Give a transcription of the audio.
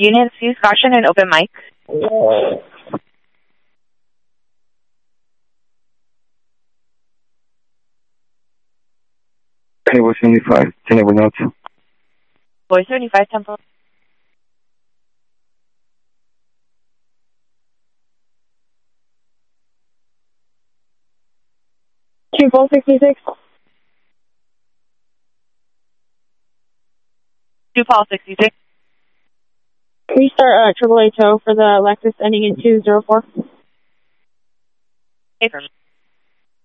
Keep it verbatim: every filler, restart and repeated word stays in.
Units, use caution and open mic. Table seventy-five, Table notes. Boy seventy-five, Temple. Two Paul sixty-six. Two Paul sixty-six. Can you start uh, triple A tow for the Lexus ending in two zero four? Affirmative.